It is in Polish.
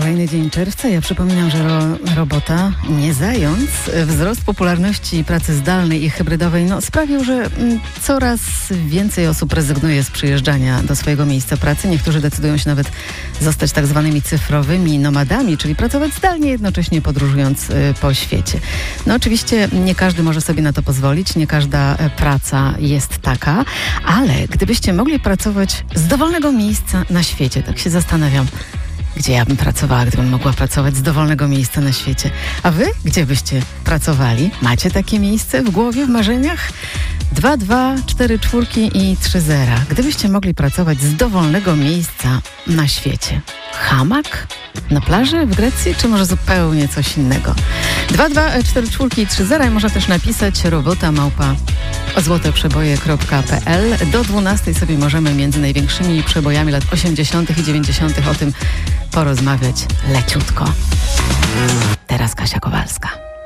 Kolejny dzień czerwca. Ja przypominam, że robota nie zając. Wzrost popularności pracy zdalnej i hybrydowej sprawił, że coraz więcej osób rezygnuje z przyjeżdżania do swojego miejsca pracy. Niektórzy decydują się nawet zostać tak zwanymi cyfrowymi nomadami, czyli pracować zdalnie, jednocześnie podróżując po świecie. Oczywiście nie każdy może sobie na to pozwolić, nie każda praca jest taka, ale gdybyście mogli pracować z dowolnego miejsca na świecie, tak się zastanawiam, gdzie ja bym pracowała, gdybym mogła pracować z dowolnego miejsca na świecie. A wy? Gdzie byście pracowali? Macie takie miejsce w głowie, w marzeniach? 2, 2, 4 czwórki i 3 zera. Gdybyście mogli pracować z dowolnego miejsca na świecie. Hamak? Na plaży w Grecji? Czy może zupełnie coś innego? 2, 2, 4 czwórki i 3 zera. I można też napisać robota@złoteprzeboje.pl. Do 12 sobie możemy między największymi przebojami lat 80. i 90. o tym porozmawiać leciutko. Teraz Kasia Kowalska.